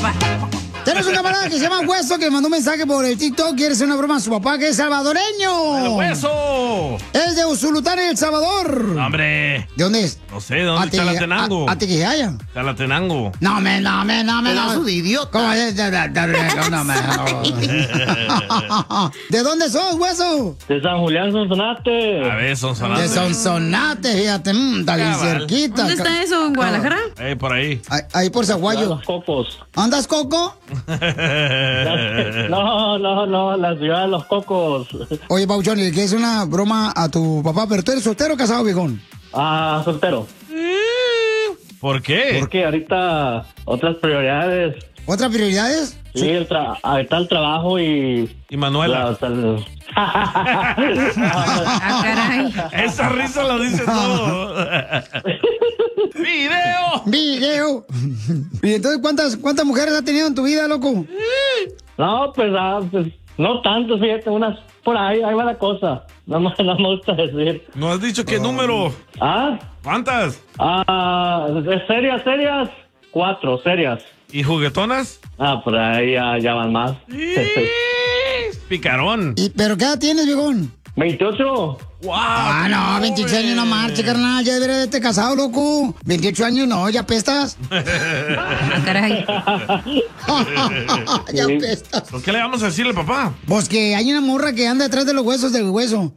papá. Tenemos un camarada que se llama Hueso que mandó un mensaje por el TikTok. Quiere hacer una broma a su papá, que es salvadoreño. ¡El Hueso! Es de Usulután, El Salvador. ¡Hombre! ¿De dónde es? No sé, ¿de dónde? Chalatenango. Atiquijaya. Chalatenango. No, Pedazo de idiota. ¿Cómo es? ¿De dónde sos, Hueso? De San Julián, Sonsonate. A ver, Sonsonate. De Sonsonate, fíjate. Está bien cerquita. ¿Dónde está eso? ¿En Guadalajara? Por ahí. Ahí por Zaguayo. Los Cocos. ¿Andas, Coco? No, la ciudad de Los Cocos. Oye, Pauchón, ¿le quieres una broma a tu papá? ¿Pero tú eres soltero o casado, viejón? Ah, soltero. ¿Por qué? Porque ahorita otras prioridades. ¿Otras prioridades? Sí, ahorita el trabajo y... Y Manuela. Ah, caray. Esa risa lo dice todo. ¡Video! ¿Y entonces cuántas mujeres has tenido en tu vida, loco? No, pues no tanto, fíjate, unas por ahí va la cosa. No me gusta decir. ¿No has dicho qué número? ¿Ah? ¿Cuántas? Serias, 4 serias. ¿Y juguetonas? Por ahí ya van más. Picarón. ¿Pero qué edad tienes, viejón? 28. ¡Wow! Ah, no, 28 años no marche, carnal. Ya deberías haberte casado, loco. 28 años no, ya pestas. Ah, caray. Ya pestas. ¿Por qué le vamos a decirle, papá? Pues que hay una morra que anda detrás de los huesos del hueso.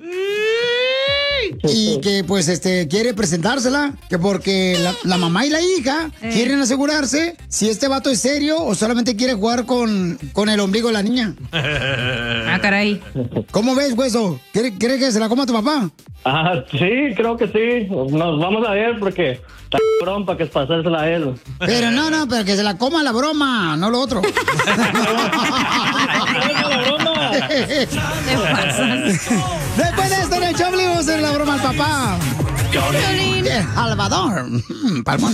Y que pues quiere presentársela, que porque la mamá y la hija quieren asegurarse si este vato es serio o solamente quiere jugar con el ombligo de la niña. Ah, caray. ¿Cómo ves, hueso? ¿Crees que se la coma tu papá? Sí, creo que sí. Nos vamos a ver porque está cabrón para que pasársela a él. Pero no, pero que se la coma la broma, no lo otro. Después de esto en el show, le vamos a hacer la broma al papá. Salvador. Palmón.